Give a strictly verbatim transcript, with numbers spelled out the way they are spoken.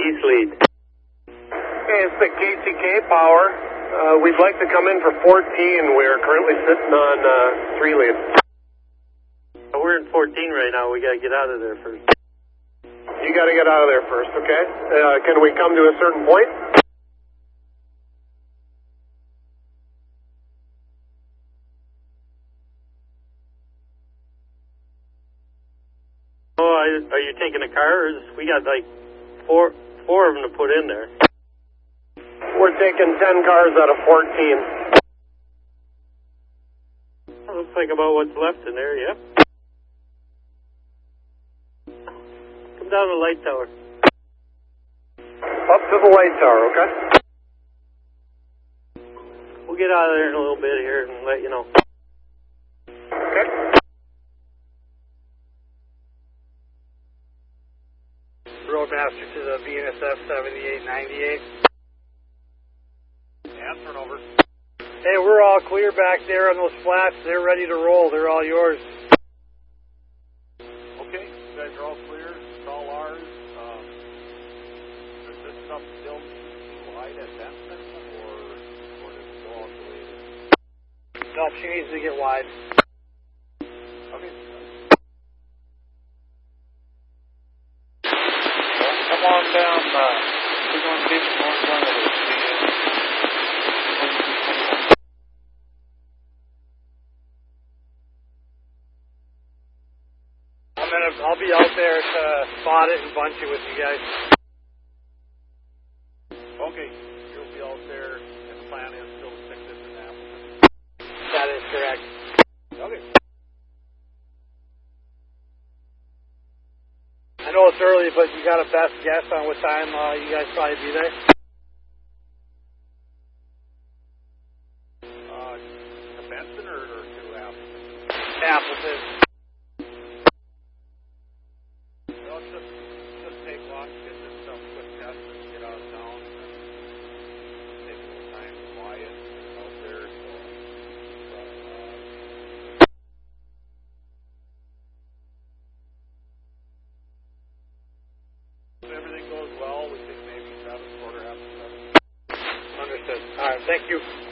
East lead. Hey, it's the K C K Power. Uh, we'd like to come in for fourteen. We're currently sitting on uh, three lead. We're in fourteen right now. We got to get out of there first. You got to get out of there first, okay? Uh, can we come to a certain point? Oh, I, are you taking a car? Or is, we got like four four of them to put in there. We're taking ten cars out of fourteen. Well, looks like about what's left in there, yep. Come down to the light tower. Up to the light tower, okay? We'll get out of there in a little bit here and let you know. Okay. Roadmaster to the V N S F seventy-eight ninety-eight. And turnover. Hey, we're all clear back there on those flats. They're ready to roll. They're all yours. Okay, you guys are all clear. It's all ours. Um, is this stuff still too wide at Benson, or, or does it go all the way? No, she needs to get wide. Okay. Come on down. Uh, we're going to be more front of us. I'm gonna. I'll be out there to spot it and bunch it with you guys. Okay, you'll be out there, and the plan is still to stick this in Appleton. That is correct. Okay. I know it's early, but you got a best guess on what time uh, you guys probably be there? Uh, to Benson or, or to Appleton? Appleton. Well, it's just, just take long to get this stuff quick test and get out of town. And take a little time to fly it out there. So, but, uh, if everything goes well, we think maybe seven, quarter after seven. Understood. All right, thank you.